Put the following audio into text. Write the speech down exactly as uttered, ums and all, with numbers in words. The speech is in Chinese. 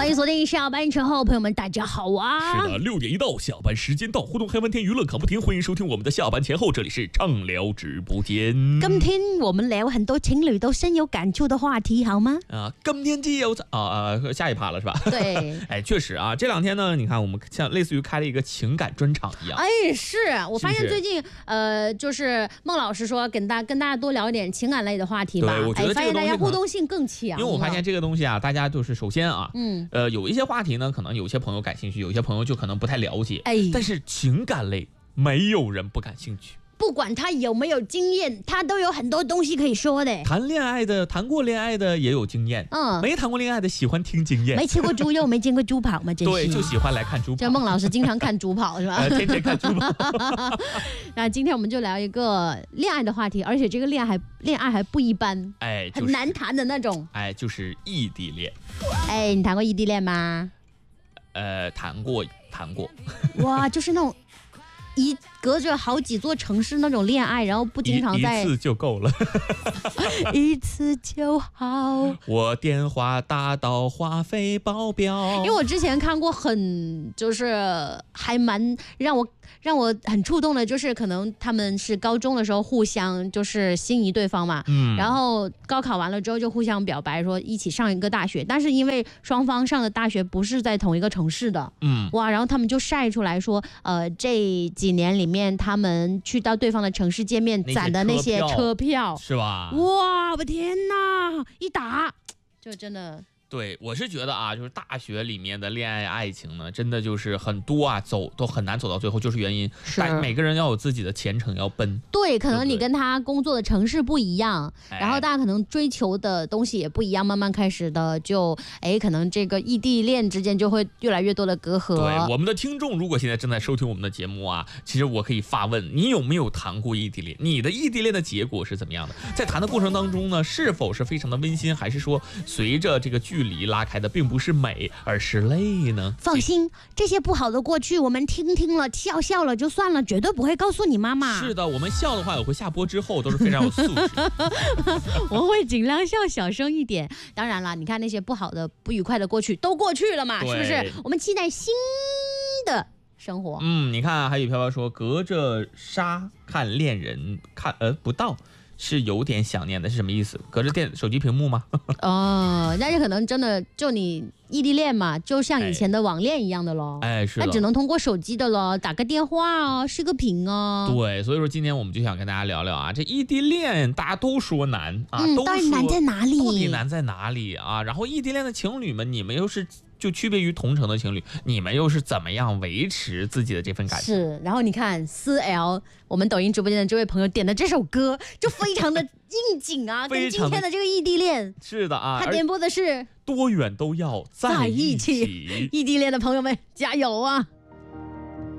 欢迎锁定下班之后，朋友们大家好啊！ 是的，六点一到，下班时间到，互动嗨翻天，娱乐侃不停，欢迎收听我们的下班前后，这里是畅聊直播间。 今天我们聊很多情侣都深有感触的话题，好吗？ 啊，今天既有啊啊，下一趴了是吧？ 对， 哎，确实啊，这两天呢，你看我们像类似于开了一个情感专场一样。 哎，是我发现最近呃，就是孟老师说跟大跟大家多聊一点情感类的话题吧。 对，我觉得哎，发现大家互动性更强。 因为我发现这个东西啊，大家就是首先啊， 嗯， 呃，有一些话题呢，可能有些朋友感兴趣，有些朋友就可能不太了解。 哎， 但是情感类没有人不感兴趣。 不管他有没有经验，他都有很多东西可以说的。 谈恋爱的，谈过恋爱的也有经验，嗯，没谈过恋爱的喜欢听经验， 没吃过猪肉，没见过猪跑嘛，真是。 对，就喜欢来看猪跑。 这孟老师经常看猪跑是吧？ 呃，天天看猪跑。 那今天我们就聊一个恋爱的话题，而且这个恋爱还恋爱还不一般， 哎，就是、 很难谈的那种。 哎，就是异地恋。 哎，你谈过异地恋吗？ 呃，谈过，谈过。 哇，就是那种。一隔着好几座城市那种恋爱，然后不经常在一, 一次就够了， 一次就好。 我电话打到话费爆表。 因为我之前看过很就是还蛮让我让我很触动的，就是可能他们是高中的时候互相就是心仪对方嘛，嗯，然后高考完了之后就互相表白说一起上一个大学，但是因为双方上的大学不是在同一个城市的，嗯，哇，然后他们就晒出来说，呃，这几年里面他们去到对方的城市见面攒的那些车票， 是吧？ 哇，我的天哪，一打就真的。 对，我是觉得啊，就是大学里面的恋爱爱情呢，真的就是很多啊，走都很难走到最后，就是原因，但每个人要有自己的前程要奔。 对，可能你跟他工作的城市不一样， 哎、 然后大家可能追求的东西也不一样，慢慢开始的就，哎，可能这个异地恋之间就会越来越多的隔阂。 对，我们的听众如果现在正在收听我们的节目啊，其实我可以发问，你有没有谈过异地恋？你的异地恋的结果是怎么样的？在谈的过程当中呢，是否是非常的温馨，还是说随着这个距离拉开的并不是美，而是泪呢？ 放心，这些不好的过去我们听听了，笑笑了就算了，绝对不会告诉你妈妈。 是的，我们笑的话，我会下播之后都是非常有素质。 我会尽量笑，小声一点。当然啦，你看那些不好的、不愉快的过去都过去了嘛，是不是？我们期待新的生活。 嗯，你看，还有飘飘说，隔着纱看恋人，看呃不到。是有点想念的，是什么意思？隔着电手机屏幕吗？ 哦，那就可能真的就你异地恋嘛，就像以前的网恋一样的咯。 哎，是的， 那只能通过手机的咯，打个电话啊，视个频啊。 对，所以说今天我们就想跟大家聊聊啊，这异地恋大家都说难啊， 嗯， 都到底难在哪里？ 到底难在哪里啊？然后异地恋的情侣们，你们又是就区别于同城的情侣，你们又是怎么样维持自己的这份感情？ 是，然后你看思 L， 我们抖音直播间的这位朋友点的这首歌就非常的应景啊，跟今天的这个异地恋。 是的啊， 他点播的是多远都要在一起。 异地恋的朋友们加油啊！